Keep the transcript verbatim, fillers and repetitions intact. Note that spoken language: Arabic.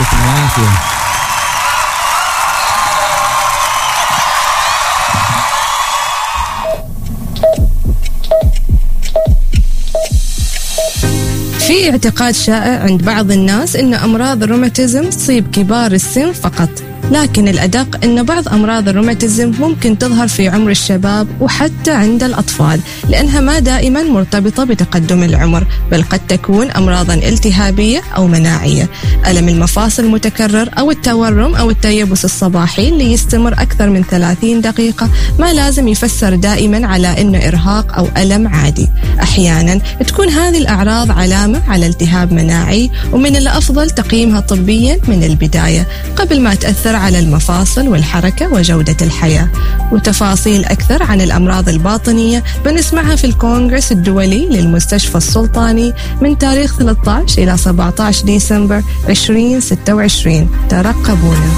يعطيكم العافية. في اعتقاد شائع عند بعض الناس أن أمراض الروماتيزم تصيب كبار السن فقط، لكن الأدق أن بعض أمراض الروماتيزم ممكن تظهر في عمر الشباب وحتى عند الأطفال، لأنها ما دائما مرتبطة بتقدم العمر، بل قد تكون أمراضا التهابية أو مناعية. ألم المفاصل المتكرر أو التورم أو التيبس الصباحي اللي يستمر أكثر من ثلاثين دقيقة ما لازم يفسر دائما على أنه إرهاق أو ألم عادي. أحيانا تكون هذه الأعراض علامة على التهاب مناعي، ومن الأفضل تقييمها طبيا من البداية قبل ما تأثر على المفاصل والحركة وجودة الحياة. وتفاصيل أكثر عن الأمراض الباطنية بنسمعها في الكونغرس الدولي للمستشفى السلطاني من تاريخ ثلاثة عشر إلى سبعة عشر ديسمبر ألفين وستة وعشرين. ترقبونا.